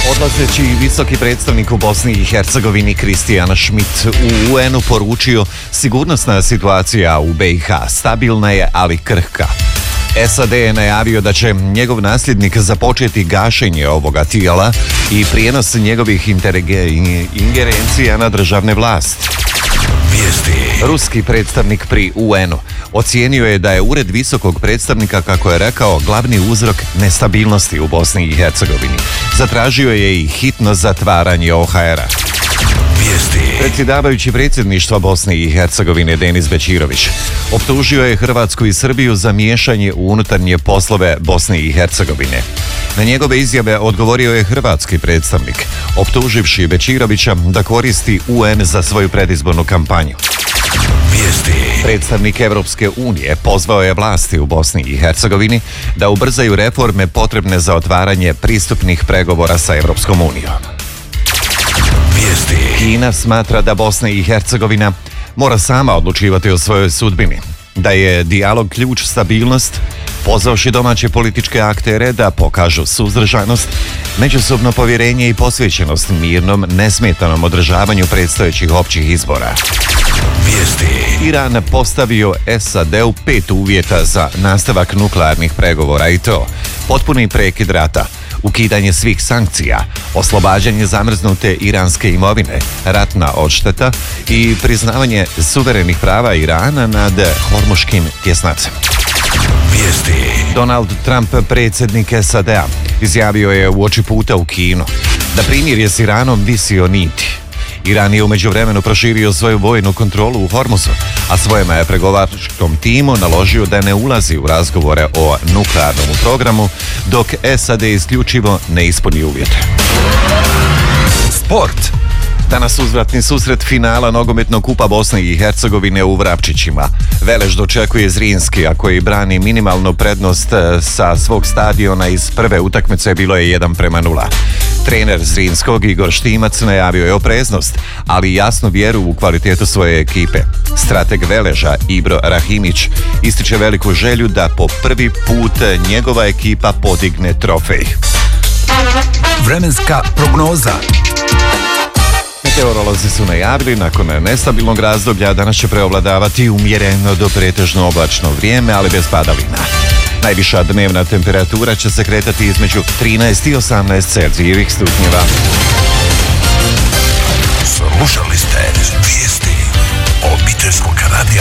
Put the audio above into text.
Odlazeći visoki predstavnik u Bosni i Hercegovini Kristijan Schmidt u UN-u poručio: sigurnosna situacija u BiH stabilna je, ali krhka. SAD je najavio da će njegov nasljednik započeti gašenje ovoga tijela i prijenos njegovih ingerencija na državne vlasti. Ruski predstavnik pri UN-u ocijenio je da je ured visokog predstavnika, kako je rekao, glavni uzrok nestabilnosti u Bosni i Hercegovini. Zatražio je i hitno zatvaranje OHR-a. Predsjedavajući predsjedništva Bosne i Hercegovine Denis Bećirović optužio je Hrvatsku i Srbiju za miješanje u unutarnje poslove Bosne i Hercegovine. Na njegove izjave odgovorio je hrvatski predstavnik, optuživši Bećirovića da koristi UN za svoju predizbornu kampanju. Predstavnik Evropske unije pozvao je vlasti u Bosni i Hercegovini da ubrzaju reforme potrebne za otvaranje pristupnih pregovora sa Evropskom unijom. Kina smatra da Bosna i Hercegovina mora sama odlučivati o svojoj sudbini, da je dijalog ključ stabilnost, pozvavši domaće političke aktere da pokažu suzdržanost, međusobno povjerenje i posvećenost mirnom, nesmetanom održavanju predstojećih općih izbora. Iran postavio SAD-u 5 uvjeta za nastavak nuklearnih pregovora, i to: potpuni prekid rata, ukidanje svih sankcija, oslobađanje zamrznute iranske imovine, ratna odšteta i priznavanje suverenih prava Irana nad Hormuškim tjesnacem. Donald Trump, predsjednik SAD-a, izjavio je uoči puta u Kinu da primirje s Iranom visi o niti. Iran je u međuvremenu proširio svoju vojnu kontrolu u Hormuzu, a svojima je pregovaračkom timu naložio da ne ulazi u razgovore o nuklearnom programu, dok SAD isključivo ne ispuni uvjete. Sport. Danas uzvratni susret finala nogometnog kupa Bosne i Hercegovine u Vrapčićima. Velež dočekuje Zrinski, a koji brani minimalnu prednost sa svog stadiona. Iz prve utakmice bilo je 1:0. Trener Zrinskog Igor Štimac najavio je opreznost, ali jasnu vjeru u kvalitetu svoje ekipe. Strateg Veleža Ibro Rahimić ističe veliku želju da po prvi put njegova ekipa podigne trofej. Vremenska prognoza. Meteorolozi su najavili nakon nestabilnog razdoblja danas će preovladavati umjereno do pretežno oblačno vrijeme, ali bez padalina. Najviša dnevna temperatura će se kretati između 13 i 18 Celzijevih stupnjeva. Slušali ste vijesti obiteljskog radija.